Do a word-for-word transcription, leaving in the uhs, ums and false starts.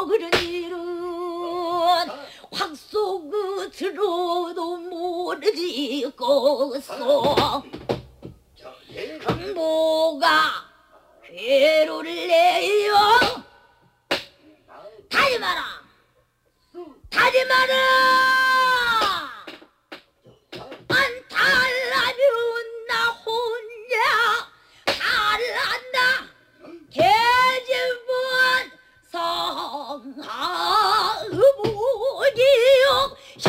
그런 일은 확속 들어도 모르지 것소 뭐가 괴로를 내요 다지 마라 다지 마라